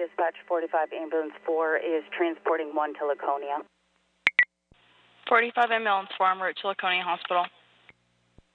Dispatch 45 Ambulance 4 is transporting 1 to Laconia. 45 Ambulance 4, en route to Laconia Hospital.